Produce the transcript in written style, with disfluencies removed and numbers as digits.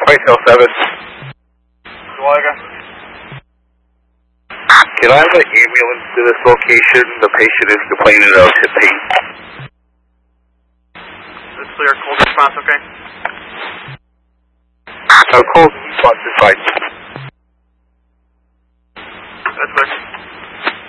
Hotel 7. Can I have an ambulance to this location? The patient is complaining of hip pain. This clear, cold response, okay? Cold response is fine.